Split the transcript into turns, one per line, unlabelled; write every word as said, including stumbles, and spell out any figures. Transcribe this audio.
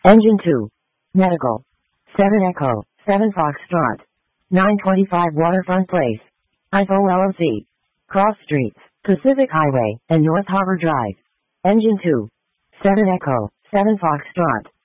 Engine two. Medical. seven Echo, seven Foxtrot. nine twenty-five Waterfront Place. I F O L L C. Cross Streets, Pacific Highway, and North Harbor Drive. Engine two. seven Echo, seven Foxtrot.